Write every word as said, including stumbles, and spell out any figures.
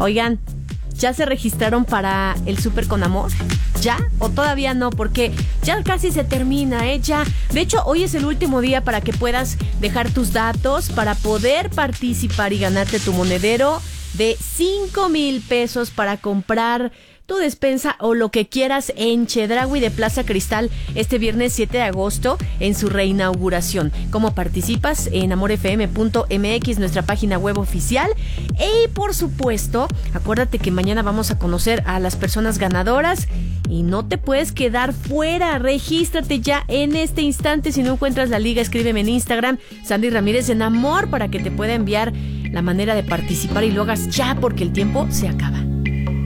Oigan, ¿ya se registraron para el Súper con Amor? ¿Ya? ¿O todavía no? Porque ya casi se termina, ¿eh? Ya. De hecho, hoy es el último día para que puedas dejar tus datos para poder participar y ganarte tu monedero de cinco mil pesos para comprar tu despensa o lo que quieras en Chedraui de Plaza Cristal este viernes siete de agosto en su reinauguración. ¿Cómo participas? En amor f m punto m x, nuestra página web oficial. Y por supuesto, acuérdate que mañana vamos a conocer a las personas ganadoras y no te puedes quedar fuera. Regístrate ya en este instante. Si no encuentras la liga, escríbeme en Instagram, Sandy Ramírez en Amor, para que te pueda enviar la manera de participar y lo hagas ya porque el tiempo se acaba.